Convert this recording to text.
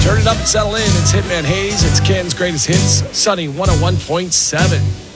Turn it up and settle in. It's Hitman Hayes. It's Ken's Greatest Hits. Sunny 101.7.